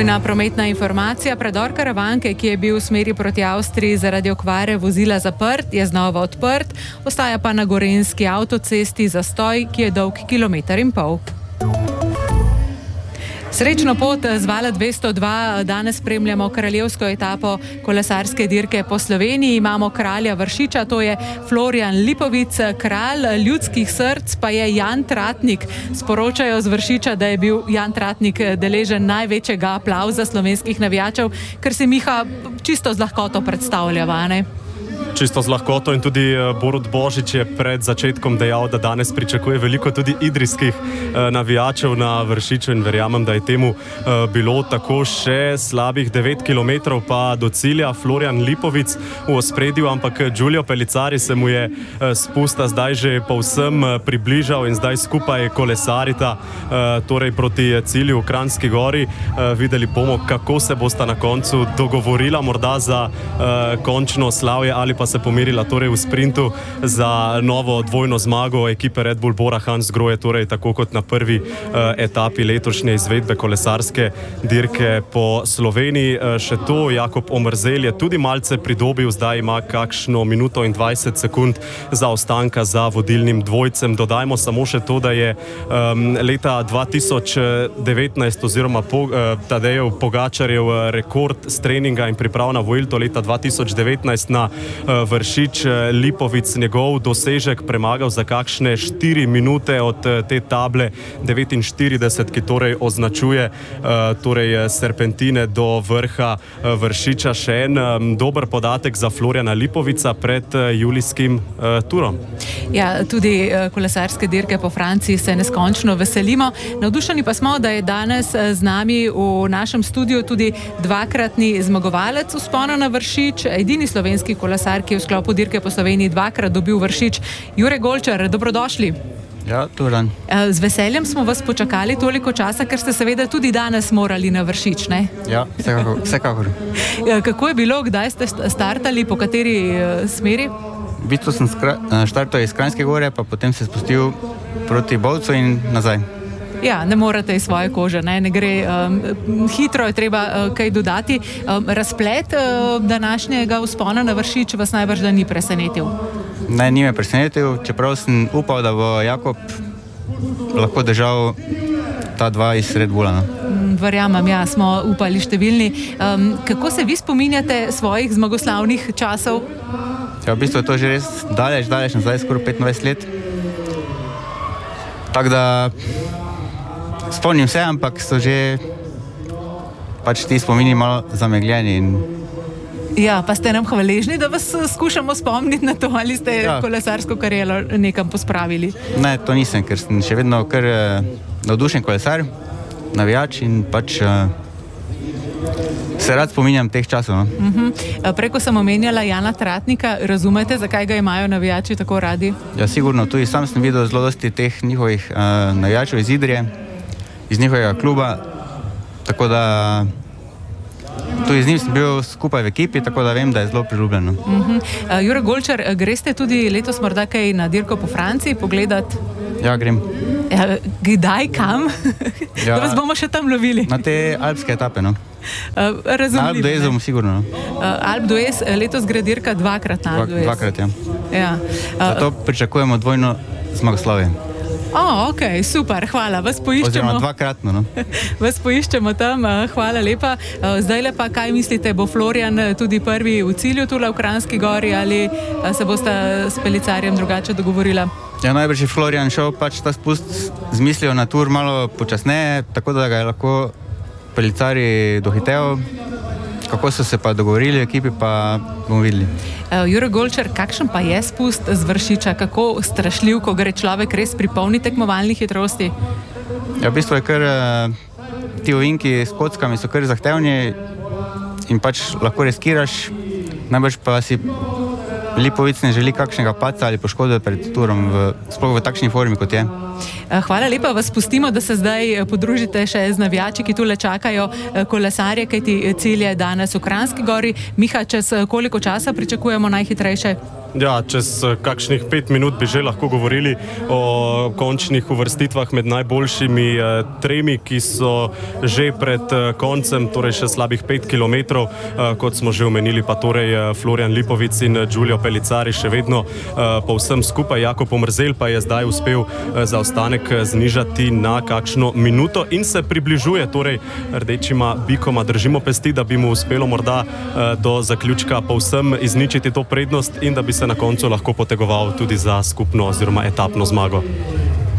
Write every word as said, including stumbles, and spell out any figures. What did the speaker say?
Nujna prometna informacija. Predor Karavanke, ki je bil v smeri proti Avstriji zaradi okvare vozila zaprt, je znova odprt, ostaja pa na gorenjski avtocesti zastoj, ki je dolg kilometer in pol. Srečno pot z vala dvesto dva. Danes spremljamo kraljevsko etapo kolesarske dirke po Sloveniji. Imamo kralja Vršiča, to je Florjan Lipovic, kralj ljudskih src pa je Jan Tratnik. Sporočajo z Vršiča, da je bil Jan Tratnik deležen največjega aplavza slovenskih navijačev, ker se Miha čisto z lahkoto predstavlja, vane. Čisto z lahkoto in tudi Borut Božič je pred začetkom dejal, da danes pričakuje veliko tudi idrijskih navijačev na Vršiču in verjamem, da je temu bilo tako. Še slabih devet kilometrov pa do cilja. Florjan Lipovic v ospredju, ampak Giulio Pellicari se mu je spusta zdaj že povsem približal in zdaj skupaj kolesarita torej proti cilju v Kranjski Gori. Videli bomo, kako se bosta na koncu dogovorila morda za končno slavje ali pa se pomirila torej v sprintu za novo dvojno zmago ekipe Red Bull Bora Hansgrohe, torej tako kot na prvi uh, etapi letošnje izvedbe kolesarske dirke po Sloveniji. Uh, še to, Jakob Omerzel je tudi malce pridobil, zdaj ima kakšno minuto in dvajset sekund zaostanka za vodilnim dvojcem. Dodajmo samo še to, da je um, leta dva tisoč devetnajst oziroma po, uh, Tadejev Pogačarjev rekord s treninga in priprav na Vuelto leta dva tisoč devetnajst na Vršič Lipovic njegov dosežek premagal za kakšne štiri minute od te table devetinštirideset, ki torej označuje torej serpentine do vrha Vršiča. Še en dober podatek za Florjana Lipovica pred julijskim turom. Ja, tudi kolesarske dirke po Franciji se neskončno veselimo. Navdušeni pa smo, da je danes z nami v našem studiu tudi dvakratni zmagovalec vzpona na Vršič, edini slovenski kolesar, ki je v sklopu dirke po Sloveniji dvakrat dobil Vršič. Jure Golčar, dobrodošli. Ja, turan. Z veseljem smo vas počakali toliko časa, ker ste seveda tudi danes morali na Vršič, ne? Ja, vsekakor. vsekakor. Kako je bilo, kdaj ste startali, po kateri smeri? V bistvu sem štartal iz Kranjske Gore, pa potem se spustil proti Bovcu in nazaj. Ja, ne morate iz svoje kože, ne, ne gre. Um, hitro je treba uh, kaj dodati. Um, razplet uh, današnjega vzpona na Vršič vas najbrž da ni presenetil? Ne, ni me presenetil, čeprav sem upal, da bo Jakob lahko držal ta dva iz Red Bulla. No. Verjamem, ja, smo upali številni. Um, kako se vi spominjate svojih zmagoslavnih časov? Ja, v bistvu je to že res daleč, daleč nazaj, skoraj petindvajset let. Tako da spomnim se, ampak so že pač ti spomini malo zamegljeni. In... Ja, pa ste nam hvaležni, da vas skušamo spomniti na to, ali ste ja. kolesarsko kariero nekam pospravili? Ne, to nisem, ker sem še vedno kar navdušen kolesar, navijač in pač uh, se rad spominjam teh časov. No. Uh-huh. Preko sem omenjala Jana Tratnika, razumete, zakaj ga imajo navijači tako radi? Ja, sigurno, tudi sam sem videl zelo dosti teh njihovih uh, navijačev iz Idrije, iz njihovega kluba, tako da tudi z njim sem bil skupaj v ekipi, tako da vem, da je zelo priljubljeno. Uh-huh. uh, Jure Golčar, greste tudi letos morda kaj na dirko po Franciji pogledat? Ja, grem. Ja, kdaj, kam? Ja, da vas bomo še tam lovili. Na te alpske etape, no. Uh, razumljivo. Na Alpe d'Huez bomo sigurno, no. Uh, Alpe d'Huez, letos gre dirka dvakrat na Alpe d'Huez. Dvakrat, ja. Ja. Uh, Zato pričakujemo dvojno zmagoslavje. O, ok, super, hvala, vas poiščemo. Oziroma dvakratno, no. Vas poiščemo tam, hvala lepa. Zdaj lepa, kaj mislite, bo Florjan tudi prvi v cilju tule v Kranjski Gori ali se boste s Pellicarjem drugače dogovorila? Ja, najbrž je Florjan šel pač ta spust z mislijo na tur malo počasneje, tako da ga je lahko Pellicari dohitel. Kako so se pa dogovorili v ekipi, pa bomo videli. Uh, Jure Golčar, kakšen pa je spust z Vršiča? Kako strašljiv, ko gre človek res pri polni tekmovalni hitrosti? Ja, v bistvu je kar ti ovinki s kockami so kar zahtevni in pač lahko riskiraš. Najbrž pa si Lipovic ne želi kakšnega paca ali poškodbe pred turom, v, sploh v takšni formi, kot je. Hvala lepa, vas pustimo, da se zdaj podružite še z navijači, ki tule čakajo kolesarje, kajti cilj je danes v Kranjski Gori. Miha, čez koliko časa pričakujemo najhitrejše? Ja, čez kakšnih pet minut bi že lahko govorili o končnih uvrstitvah med najboljšimi eh, tremi, ki so že pred eh, koncem, torej še slabih pet kilometrov, eh, kot smo že omenili, pa torej eh, Florian Lipovic in Giulio Pellicari še vedno eh, povsem skupaj. Jakob Omerzel pa je zdaj uspel eh, zaostanek znižati na kakšno minuto in se približuje torej rdečima bikoma. Držimo pesti, da bi mu uspelo morda eh, do zaključka povsem izničiti to prednost in da bi se na koncu lahko potegoval tudi za skupno oziroma etapno zmago.